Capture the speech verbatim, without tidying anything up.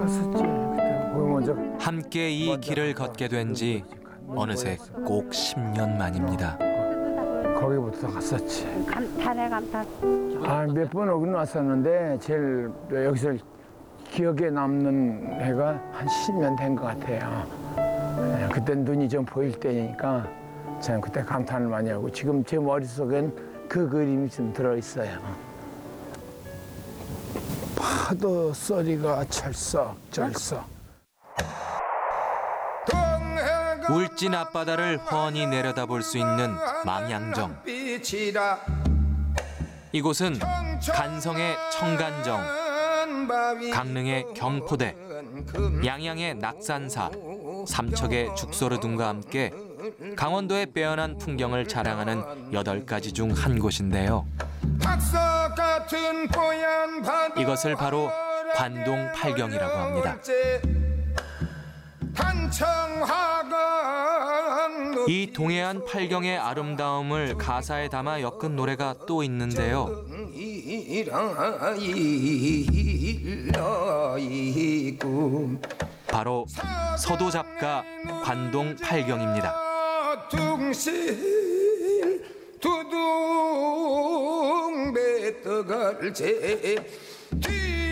갔었지. 그때 거기 먼저 함께 이 길을 걷게 된 지 어느새 꼭 십 년 만입니다. 거기부터 갔었지. 감탄해 감탄. 아, 몇 번 오긴 왔었는데 제일 여기서 기억에 남는 해가 한 십 년 된 것 같아요. 그때 눈이 좀 보일 때니까 저는 그때 감탄을 많이 하고 지금 제 머릿속엔 그 그림이 좀 들어있어요. 파도 소리가 철썩철썩. 울진 앞바다를 훤히 내려다볼 수 있는 망양정. 이곳은 간성의 청간정, 강릉의 경포대, 양양의 낙산사, 삼척의 죽소르 등과 함께 강원도의 빼어난 풍경을 자랑하는 여덟 가지 중 한 곳인데요. 이것을 바로 관동 팔경이라고 합니다. 이 동해안 팔경의 아름다움을 가사에 담아 엮은 노래가 또 있는데요. 바로 서도잡가 관동 팔경입니다. 두둥 배떠갈제